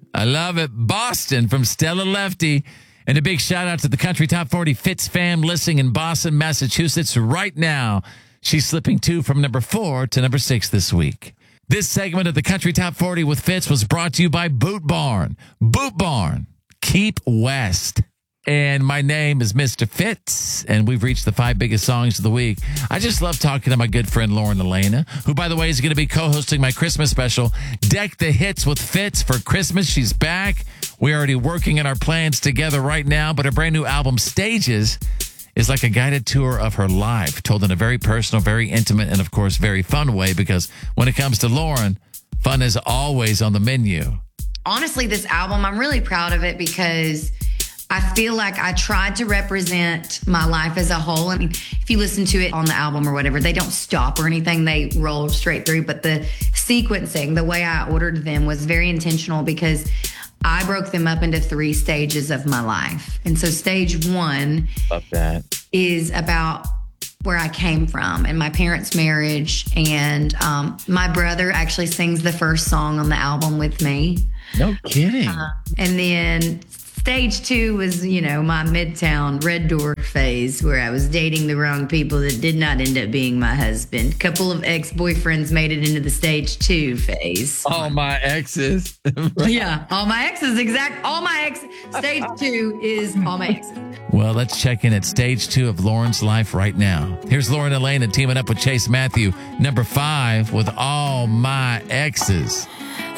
I love it. Boston from Stella Lefty. And a big shout out to the Country Top 40 Fitz fam listening in Boston, Massachusetts right now. She's slipping 2 from number 4 to number 6 this week. This segment of the Country Top 40 with Fitz was brought to you by Boot Barn. Boot Barn. Keep West. And my name is Mr. Fitz, and we've reached the 5 biggest songs of the week. I just love talking to my good friend Lauren Elena, who, by the way, is going to be co-hosting my Christmas special, Deck the Hits with Fitz for Christmas. She's back. We're already working on our plans together right now, but her brand new album, Stages, is like a guided tour of her life, told in a very personal, very intimate, and, of course, very fun way, because when it comes to Lauren, fun is always on the menu. Honestly, this album, I'm really proud of it because I feel like I tried to represent my life as a whole. I mean, if you listen to it on the album or whatever, they don't stop or anything. They roll straight through. But the sequencing, the way I ordered them was very intentional because I broke them up into 3 stages of my life. And so stage 1 Love that. is about where I came from and my parents' marriage. And my brother actually sings the first song on the album with me. No kidding. And then stage 2 was, my Midtown Red Door phase where I was dating the wrong people that did not end up being my husband. A couple of ex-boyfriends made it into the stage 2 phase. All my exes. Yeah, all my exes, Stage 2 is all my exes. Well, let's check in at stage 2 of Lauren's life right now. Here's Lauren Elena teaming up with Chase Matthew, number 5 with All My Exes.